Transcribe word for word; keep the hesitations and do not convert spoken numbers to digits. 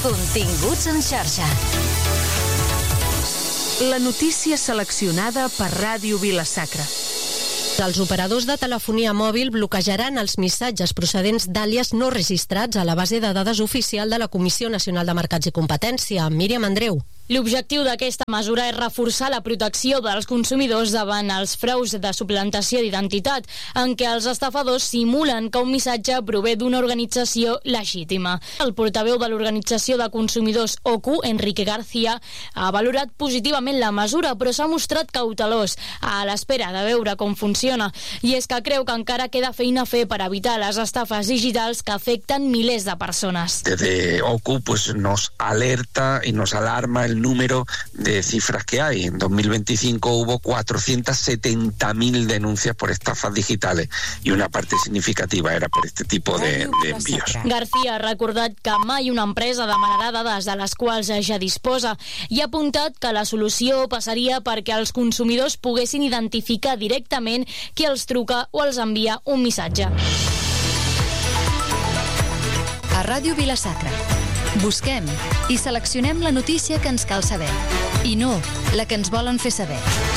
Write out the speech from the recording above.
Continguts en xarxa. La notícia seleccionada per Ràdio Vila-sacra. Els operadors de telefonia mòbil bloquejaran els missatges procedents d'àlies no registrats a la base de dades oficial de la Comissió Nacional de Mercats i Competència. Míriam Andreu. L'objectiu d'aquesta mesura és reforçar la protecció dels consumidors davant els fraus de suplantació d'identitat, en què els estafadors simulen que un missatge prové d'una organització legítima. El portaveu de l'Organització de Consumidors O C U, Enrique García, ha valorat positivament la mesura, però s'ha mostrat cautelós a l'espera de veure com funciona. I és que creu que encara queda feina a fer per evitar les estafes digitals que afecten milers de persones. Desde O C U pues, nos alerta y nos alarma el número de cifras que hay. En dos mil veinticinco hubo cuatrocientas setenta mil denuncias por estafas digitales y una parte significativa era por este tipo de, de envíos. García ha recordat que mai una empresa demanarà dades de les quals ja disposa i ha apuntat que la solució passaria perquè els consumidors poguessin identificar directament qui els truca o els envia un missatge. A Ràdio Vila-sacra busquem i seleccionem la notícia que ens cal saber i no la que ens volen fer saber.